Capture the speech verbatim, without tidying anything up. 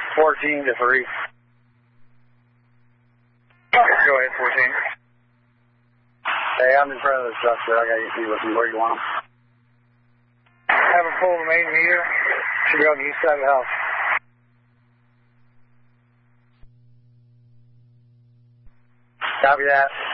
fourteen to three. Go ahead, fourteen. Hey, I'm in front of the structure. I gotta see what where you want them. Have them pull the main meter. Should be on the east side of the house. Copy that.